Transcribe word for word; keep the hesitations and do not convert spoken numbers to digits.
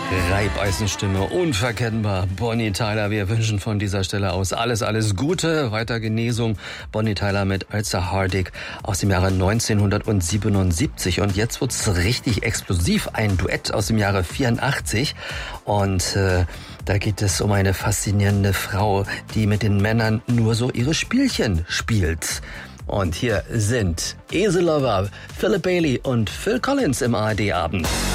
Reibeisenstimme, unverkennbar. Bonnie Tyler, wir wünschen von dieser Stelle aus alles, alles Gute, weiter Genesung. Bonnie Tyler mit Elsa Hardig aus dem Jahre neunzehnhundertsiebenundsiebzig. Und jetzt wird's richtig explosiv, ein Duett aus dem Jahre vierundachtzig. Und äh, da geht es um eine faszinierende Frau, die mit den Männern nur so ihre Spielchen spielt. Und hier sind Easy Lover, Philip Bailey und Phil Collins im A R D-Abend.